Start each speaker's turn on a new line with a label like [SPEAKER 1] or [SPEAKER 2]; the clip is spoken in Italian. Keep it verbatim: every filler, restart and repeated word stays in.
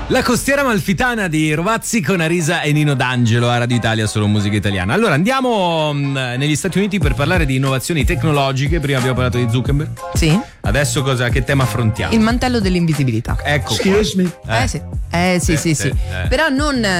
[SPEAKER 1] La costiera amalfitana di Rovazzi con Arisa e Nino D'Angelo a Radio Italia, solo musica italiana. Allora andiamo mh, negli Stati Uniti per parlare di innovazioni tecnologiche. Prima abbiamo parlato di Zuckerberg.
[SPEAKER 2] Sì.
[SPEAKER 1] Adesso cosa, che tema affrontiamo?
[SPEAKER 2] Il mantello dell'invisibilità.
[SPEAKER 1] Ecco.
[SPEAKER 3] Excuse me.
[SPEAKER 2] Eh, eh sì. Eh sì,
[SPEAKER 1] Eh,
[SPEAKER 2] sì, sì.
[SPEAKER 1] sì, eh.
[SPEAKER 2] Però non